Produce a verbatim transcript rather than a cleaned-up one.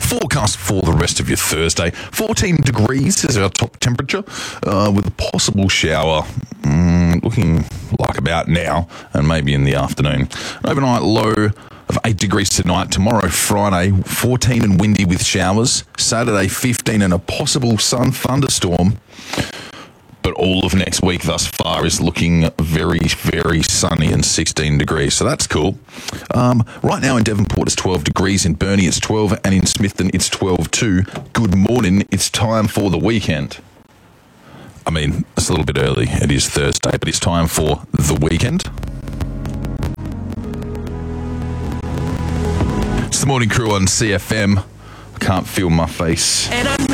Forecast for the rest of your Thursday. fourteen degrees is our top temperature, uh, with a possible shower mm, looking like about now and maybe in the afternoon. An overnight low of eight degrees tonight. Tomorrow, Friday, fourteen and windy with showers. Saturday, fifteen and a possible sun thunderstorm. But all of next week thus far is looking very, very sunny and sixteen degrees. So that's cool. Um, right now in Devonport it's twelve degrees. In Burnie it's twelve. And in Smithton it's twelve too. Good morning. It's time for the weekend. I mean, it's a little bit early. It is Thursday, but it's time for the weekend. It's the morning crew on C F M. I can't feel my face. And I